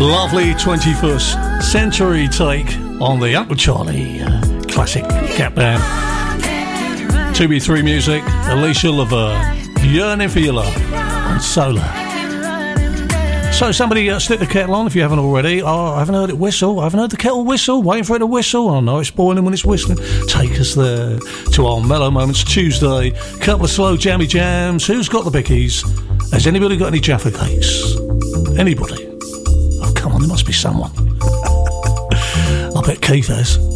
Lovely 21st century take on the Uncle Charlie classic Cat Band. 2B3 Music, Alicia Laverne, Yearning for Your Love on Solar. So somebody stick the kettle on if you haven't already. Oh, I haven't heard it whistle. I haven't heard the kettle whistle. Waiting for it to whistle. Oh no, it's boiling when it's whistling. Take us there to our Mellow Moments Tuesday. Couple of slow jammy jams. Who's got the bickies? Has anybody got any Jaffa cakes? Anybody? Oh come on, there must be someone. I bet Keith has.